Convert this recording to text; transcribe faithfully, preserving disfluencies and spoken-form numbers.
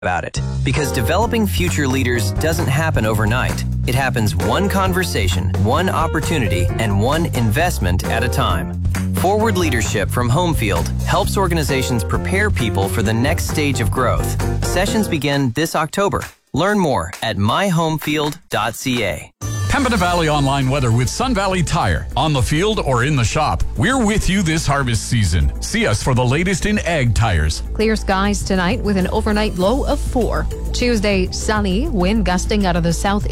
about it. Because developing future leaders doesn't happen overnight. It happens one conversation, one opportunity, and one investment at a time. Forward Leadership from Homefield helps organizations prepare people for the next stage of growth. Sessions begin this October. Learn more at my homefield dot c a. Pembina Valley Online weather with Sun Valley Tire. On the field or in the shop, we're with you this harvest season. See us for the latest in ag tires. Clear skies tonight with an overnight low of four. Tuesday, sunny, wind gusting out of the south